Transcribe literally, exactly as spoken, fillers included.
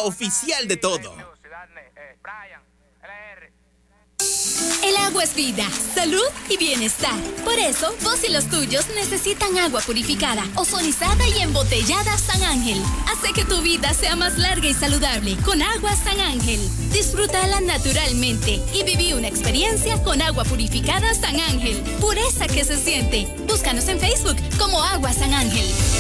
la oficial de todo. El agua es vida, salud y bienestar. Por eso, vos y los tuyos necesitan agua purificada, ozonizada y embotellada San Ángel. Hace que tu vida sea más larga y saludable con agua San Ángel. Disfrútala naturalmente y viví una experiencia con agua purificada San Ángel. Pureza que se siente. Búscanos en Facebook como Agua San Ángel.